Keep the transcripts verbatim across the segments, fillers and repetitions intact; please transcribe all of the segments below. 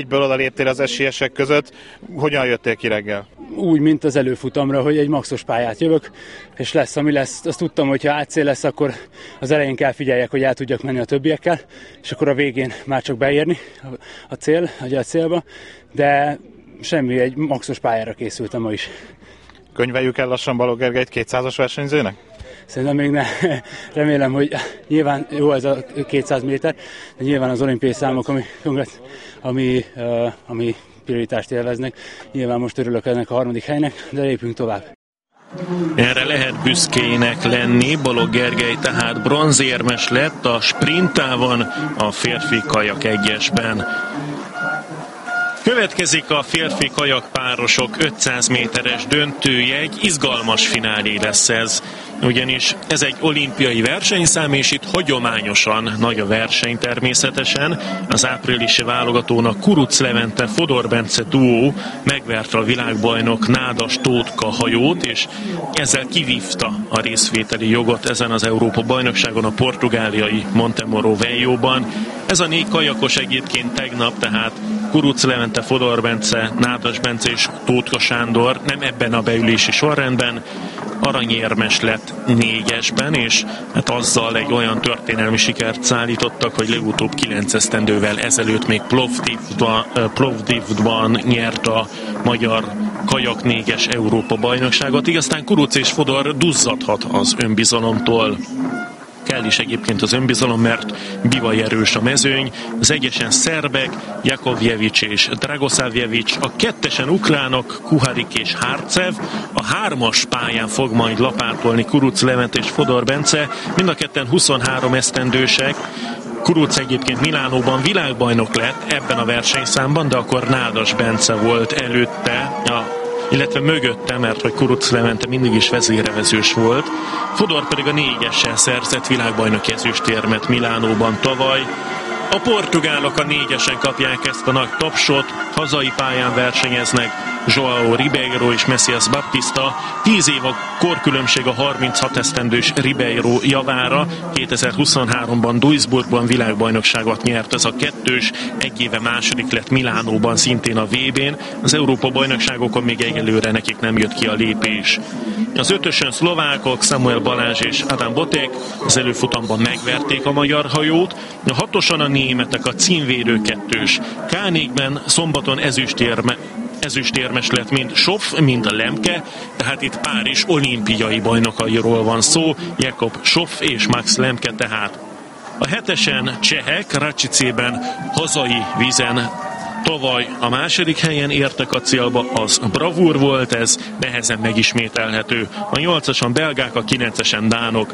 Egyből oda léptél az esélyesek között. Hogyan jöttél ki reggel? Úgy, mint az előfutamra, hogy egy maxos pályát jövök, és lesz, ami lesz. Azt tudtam, hogy ha átszél lesz, akkor az elején kell figyeljek, hogy el tudjak menni a többiekkel, és akkor a végén már csak beérni a cél, a célba, de semmi, egy maxos pályára készültem ma is. Könyveljük el lassan Balogh Gergelyt kétszázas versenyzőnek? Szerintem még ne. Remélem, hogy nyilván jó ez a kétszáz méter, de nyilván az olimpiai számok, ami, ami, uh, ami prioritást élveznek. Nyilván most örülök ennek a harmadik helynek, de lépjünk tovább. Erre lehet büszkének lenni. Balogh Gergely tehát bronzérmes lett a sprintában, a férfi kajak egyesben. Következik a férfi kajakpárosok ötszáz méteres döntője, egy izgalmas finálé lesz ez. Ugyanis ez egy olimpiai versenyszám, és itt hagyományosan nagy a verseny természetesen. Az áprilisi válogatónak Kurucz Levente Fodor Bence duó megverte a világbajnok Nádas Tótka hajót, és ezzel kivívta a részvételi jogot ezen az Európa-bajnokságon a portugáliai Montemoro Veljóban. Ez a négy kajakos egyébként tegnap, tehát Kurucz Levente, Fodor Bence, Nádas Bence és Tótka Sándor nem ebben a beülési sorrendben, aranyérmes lett négyesben, és hát azzal egy olyan történelmi sikert szállítottak, hogy legutóbb kilenc esztendővel ezelőtt még Plovdivban, Plovdivban nyert a magyar kajak négyes Európa bajnokságot, így aztán Kurucz és Fodor duzzadhat az önbizalomtól. Kell is egyébként az önbizalom, mert bivaj erős a mezőny. Az egyesen szerbek, Jakovjevics és Dragosavjevics, a kettesen ukránok, Kuharik és Harcev, a hármas pályán fog majd lapátolni Kurucz Levente és Fodor Bence, mind a ketten huszonhárom esztendősek. Kurucz egyébként Milánóban világbajnok lett ebben a versenyszámban, de akkor Nádas Bence volt előtte, a illetve mögötte, mert hogy Kurucz Levente mindig is vezérevezős volt. Fodor pedig a négyessel szerzett világbajnoki ezüstérmet Milánóban tavaly. A portugálok a négyesen kapják ezt a nagy tapsot, hazai pályán versenyeznek, João Ribeiro és Messias Baptista. Tíz év a korkülönbség a harminchat esztendős Ribeiro javára. kétezer-huszonháromban Duisburgban világbajnokságot nyert ez a kettős, egy éve második lett Milánóban, szintén a vé bén. Az Európa-bajnokságokon még egyelőre nekik nem jött ki a lépés. Az ötösön szlovákok, Samuel Balázs és Adam Botek az előfutamban megverték a magyar hajót. A hatoson a németek, a címvédő kettős. Kánigben szombaton ezüstérme ezüstérmes lett mind Schopf, mind Lemke, tehát itt Párizs olimpiai bajnokairól van szó, Jakob Schopf és Max Lemke tehát. A hetesen csehek Račicében hazai vízen tavaly a második helyen értek a célba, az bravúr volt, ez nehezen megismételhető. A nyolcason belgák, a kilencesen dánok.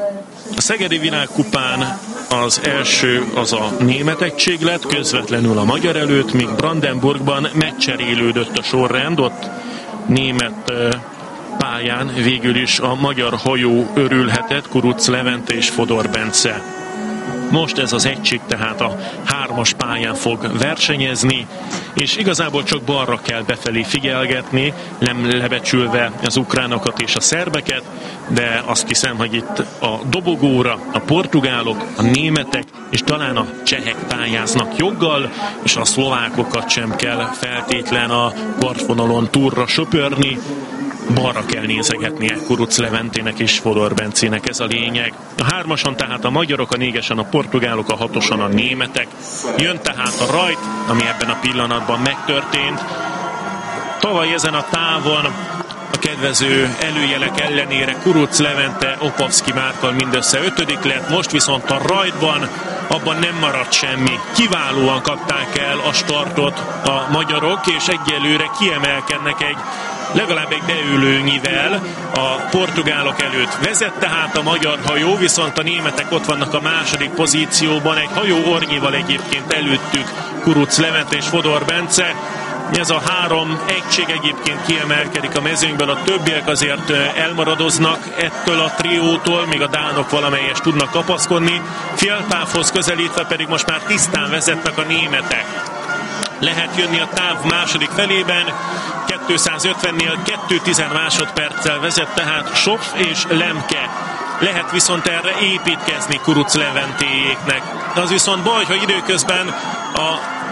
A Szegedi Világkupán az első az a német egység lett, közvetlenül a magyar előtt, míg Brandenburgban megcserélődött a sorrend, ott német pályán végül is a magyar hajó örülhetett, Kurucz Levente és Fodor Bence. Most ez az egység tehát a hármas pályán fog versenyezni, és igazából csak balra kell befelé figyelgetni, nem lebecsülve az ukránokat és a szerbeket, de azt hiszem, hogy itt a dobogóra a portugálok, a németek és talán a csehek pályáznak joggal, és a szlovákokat sem kell feltétlen a partvonalon túlra söpörni. Balra kell nézegetnie Kurucz Leventének és Fodor Bencének, ez a lényeg. A hármason tehát a magyarok, a négyesen a portugálok, a hatoson a németek. Jön tehát a rajt, ami ebben a pillanatban megtörtént. Tavaly ezen a távon a kedvező előjelek ellenére Kurucz Levente Opavski Márkkal mindössze ötödik lett, most viszont a rajtban abban nem maradt semmi. Kiválóan kapták el a startot a magyarok, és egyelőre kiemelkednek egy legalább egy beülőnyivel a portugálok előtt. Vezet tehát a magyar hajó, viszont a németek ott vannak a második pozícióban, egy hajó ornyival egyébként előttük Kurucz Levente és Fodor Bence. Ez a három egység egyébként kiemelkedik a mezőnyből, a többiek azért elmaradoznak ettől a triótól, míg a dánok valamelyest tudnak kapaszkodni. Féltávhoz közelítve pedig most már tisztán vezetnek a németek. Lehet jönni a táv második felében, kétszázötvennél kettő tized másodperccel vezet tehát Schopf és Lemke. Lehet viszont erre építkezni Kurucz Leventéjéknek. Az viszont baj, hogy időközben a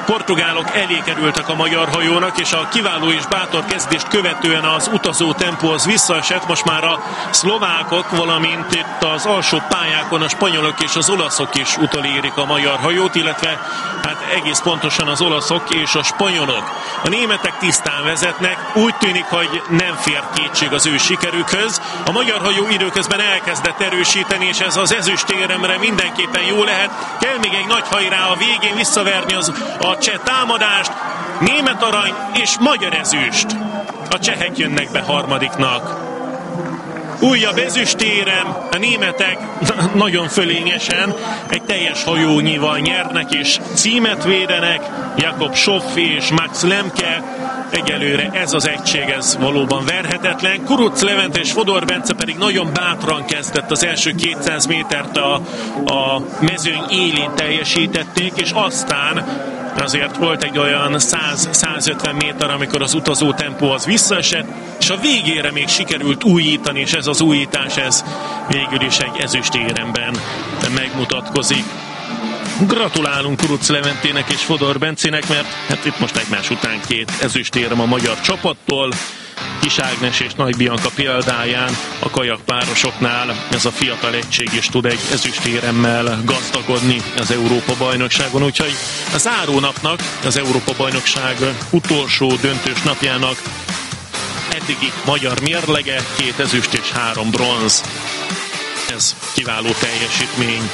portugálok elé kerültek a magyar hajónak, és a kiváló és bátor kezdést követően az utazó tempó az visszaesett. Most már a szlovákok, valamint itt az alsó pályákon a spanyolok és az olaszok is utolérik a magyar hajót, illetve hát egész pontosan az olaszok és a spanyolok. A németek tisztán vezetnek, úgy tűnik, hogy nem fér kétség az ő sikerükhöz. A magyar hajó időközben elkezdett erősíteni, és ez az ezüstéremre mindenképpen jó lehet. Kell még egy nagy hajrá a végén visszaverni az, a cseh támadást. Német arany és magyar ezüst. A csehek jönnek be harmadiknak. Újabb ezüstérem, a németek nagyon fölényesen egy teljes hajónyival nyernek és címet védenek. Jakob Schoff és Max Lemke. Egyelőre ez az egység, ez valóban verhetetlen. Kuruc Levente és Fodor Bence pedig nagyon bátran kezdett az első kétszáz métert a, a mezőny élén teljesítették, és aztán azért volt egy olyan száz-százötven méter, amikor az utazó tempó az visszaesett, és a végére még sikerült újítani, és ez az újítás, ez végül is egy ezüstéremben megmutatkozik. Gratulálunk Kuruc Leventének és Fodor Bencének, mert hát itt most egymás után két ezüstérem a magyar csapattól. Kis Ágnes és Nagy Bianca példáján a kajakpárosoknál ez a fiatal egység is tud egy ezüstéremmel gazdagodni az Európa-bajnokságon, úgyhogy a zárónapnak, az Európa-bajnokság utolsó döntős napjának eddigi magyar mérlege, két ezüst és három bronz. Ez kiváló teljesítmény.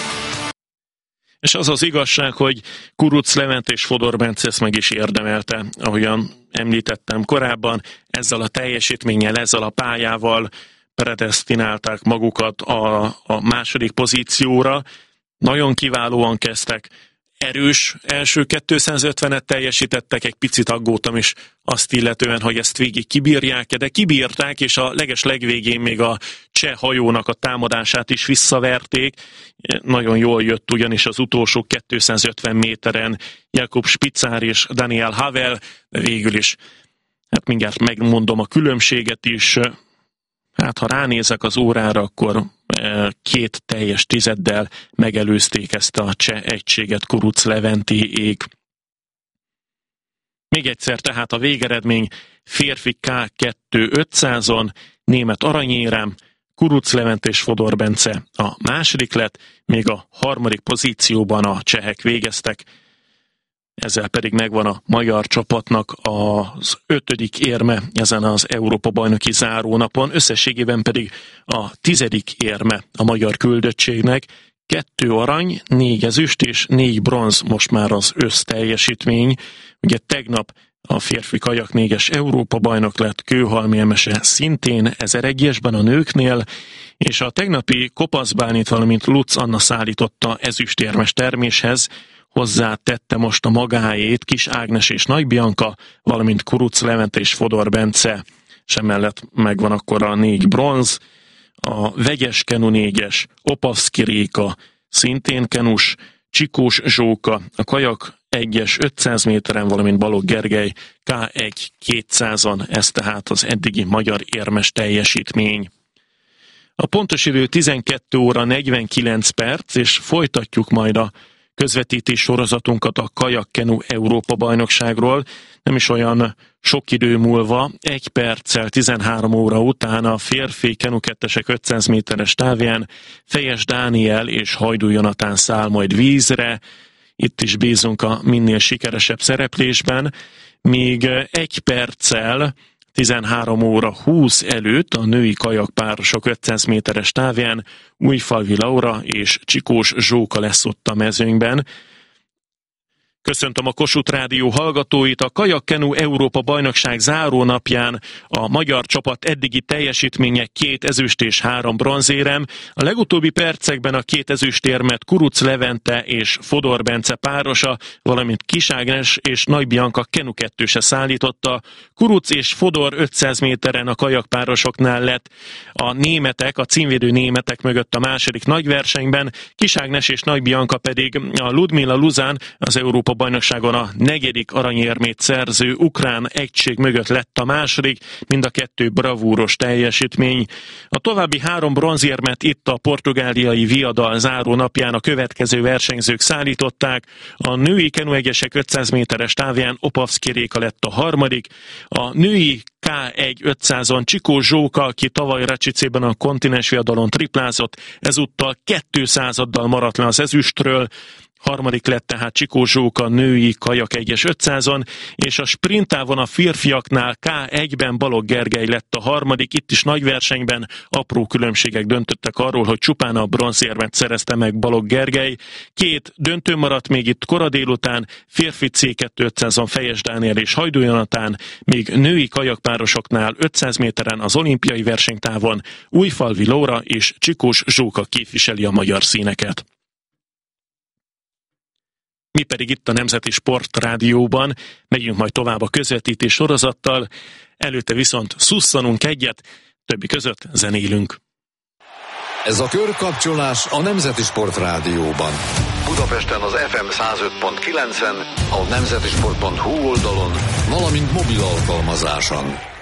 És az az igazság, hogy Kuruc Levente és Fodor Bence ezt meg is érdemelte, ahogyan említettem korábban, ezzel a teljesítménnyel, ezzel a pályával predesztinálták magukat a, a második pozícióra. Nagyon kiválóan kezdtek, erős első kétszázötvenet teljesítettek, egy picit aggódtam is azt illetően, hogy ezt végig kibírják, de kibírták, és a leges legvégén még a cseh hajónak a támadását is visszaverték. Nagyon jól jött ugyanis az utolsó kétszázötven méteren Jakub Spicár és Daniel Havel, de végül is, hát mindjárt megmondom a különbséget is, hát ha ránézek az órára, akkor két teljes tizeddel megelőzték ezt a cseh egységet Kuruc Leventéék. Még egyszer tehát a végeredmény: férfi ká kettő ötszázon, német aranyérem, Kuruc Levente és Fodor Bence a második lett, még a harmadik pozícióban a csehek végeztek. Ezzel pedig megvan a magyar csapatnak az ötödik érme ezen az Európa-bajnoki zárónapon, összességében pedig a tizedik érme a magyar küldöttségnek. Kettő arany, négy ezüst és négy bronz most már az összteljesítmény. Ugye tegnap a férfi kajaknégyes Európa-bajnok lett Kőhalmi Emese szintén ezeregyesben a nőknél, és a tegnapi Kopasz Bálint, valamint Lutz Anna szállította ezüstérmes terméshez, hozzá tette most a magáét Kis Ágnes és Nagy Bianca, valamint Kuruc Levente és Fodor Bence, és emellett megvan akkor a négy bronz, a vegyes kenu négyes Opavszki Réka, szintén kenus, Csikós Zsóka, a kajak egyes ötszáz méteren, valamint Balogh Gergely ká egy kétszázon, ez tehát az eddigi magyar érmes teljesítmény. A pontos idő tizenkét óra negyvenkilenc perc, és folytatjuk majd a közvetítés sorozatunkat a Kajak-Kenu Európa-bajnokságról. Nem is olyan sok idő múlva, egy perccel tizenhárom óra után a férfi kenu kettesek ötszáz méteres távján Fejes Dániel és Hajdú Jonatán száll majd vízre. Itt is bízunk a minél sikeresebb szereplésben. Még egy perccel tizenhárom óra húsz előtt a női kajakpárosok ötszáz méteres távján Újfalvi Laura és Csikós Zsóka lesz ott a mezőnyben. Köszöntöm a Kossuth Rádió hallgatóit. A Kajak-Kenu Európa-bajnokság zárónapján a magyar csapat eddigi teljesítménye két ezüst és három bronzérem. A legutóbbi percekben a két ezüstérmet Kuruc Levente és Fodor Bence párosa, valamint Kis Ágnes és Nagy Bianca kenu kettőse szállította. Kuruc és Fodor ötszáz méteren a kajakpárosoknál lett a németek, a címvédő németek mögött a második nagy versenyben, Kis Ágnes és Nagy Bianca pedig a Ludmila Luzán, az Európa Európa-bajnokságon a negyedik aranyérmét szerző ukrán egység mögött lett a második, mind a kettő bravúros teljesítmény. A további három bronzérmet itt a portugáliai viadal záró napján a következő versenyzők szállították. A női kenuegyesek ötszáz méteres távján Opavszky Réka lett a harmadik, a női ká egy ötszázon Csikó Zsóka, aki tavaly Račicében a kontinens viadalon triplázott, ezúttal kétszázaddal maradt le az ezüstről. Harmadik lett tehát Csikó Zsóka női kajak egyes ötszázon, és a sprinttávon a férfiaknál ká egyben Balogh Gergely lett a harmadik. Itt is nagy versenyben apró különbségek döntöttek arról, hogy csupán a bronzérmet szerezte meg Balogh Gergely. Két döntő maradt még itt kora délután, férfi cé kétszázon Fejes Dániel és Hajdú Jonatán, míg női kajakpárosoknál ötszáz méteren az olimpiai versenytávon Újfalvi Lóra és Csikós Zsóka képviseli a magyar színeket. Mi pedig itt a Nemzeti Sport Rádióban megyünk majd tovább a közvetítés sorozattal, előtte viszont szusszanunk egyet, többi között zenélünk. Ez a körkapcsolás a Nemzeti Sport Rádióban. Budapesten az ef em száz öt pont kilencen, a nemzetisport pont hu oldalon, valamint mobil alkalmazáson.